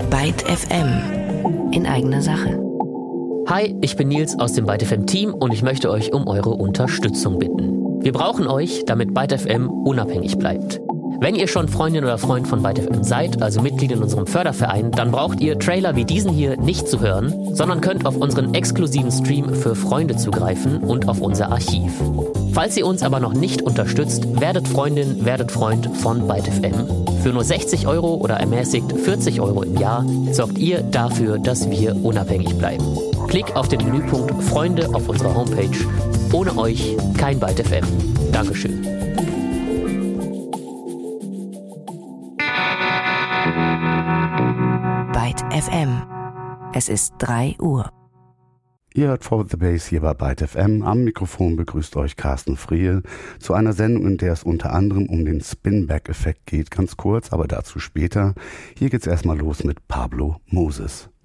Byte FM in eigener Sache. Hi, ich bin Nils aus dem Byte FM Team und ich möchte euch um eure Unterstützung bitten. Wir brauchen euch, damit Byte FM unabhängig bleibt. Wenn ihr schon Freundin oder Freund von Byte FM seid, also Mitglied in unserem Förderverein, dann braucht ihr Trailer wie diesen hier nicht zu hören, sondern könnt auf unseren exklusiven Stream für Freunde zugreifen und auf unser Archiv. Falls ihr uns aber noch nicht unterstützt, werdet Freundin, werdet Freund von Byte FM. Für nur 60 € oder ermäßigt 40 € im Jahr sorgt ihr dafür, dass wir unabhängig bleiben. Klick auf den Menüpunkt Freunde auf unserer Homepage. Ohne euch kein Byte FM. Dankeschön. Byte FM. Es ist 3 Uhr. Ihr hört For The Bass hier bei Byte FM. Am Mikrofon begrüßt euch Carsten Friel zu einer Sendung, in der es unter anderem um den Spin-Back-Effekt geht. Ganz kurz, aber dazu später. Hier geht's erstmal los mit Pablo Moses.